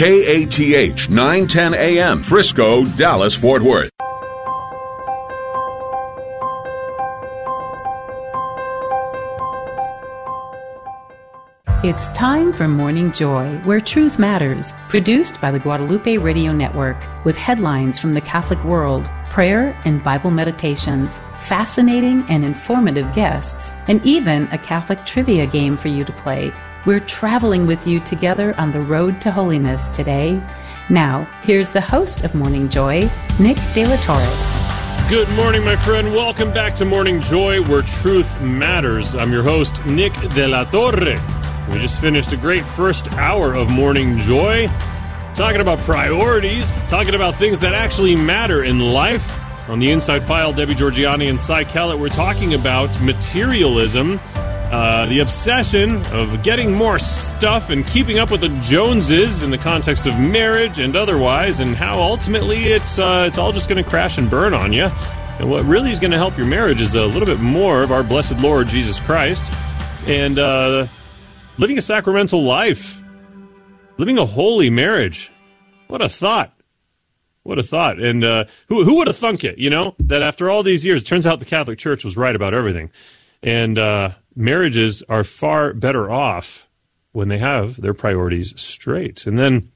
KATH 910 AM, Frisco, Dallas, Fort Worth. It's time for Morning Joy, where truth matters, produced by the Guadalupe Radio Network, with headlines from the Catholic world, prayer and Bible meditations, fascinating and informative guests, and even a Catholic trivia game for you to play. We're traveling with you together on the road to holiness today. Now, here's the host of Morning Joy, Nick De La Torre. Good morning, my friend. Welcome back to Morning Joy, where truth matters. I'm your host, Nick De La Torre. We just finished a great first hour of Morning Joy, talking about priorities, talking about things that actually matter in life. On the Inside File, Debbie Georgiani and Cy Kellett, we're talking about materialism, the obsession of getting more stuff and keeping up with the Joneses in the context of marriage and otherwise, and how ultimately it's all just going to crash and burn on you. And what really is going to help your marriage is a little bit more of our blessed Lord Jesus Christ, and living a sacramental life, living a holy marriage. What a thought. What a thought. And who would have thunk it, that after all these years, it turns out the Catholic Church was right about everything. And marriages are far better off when they have their priorities straight. And then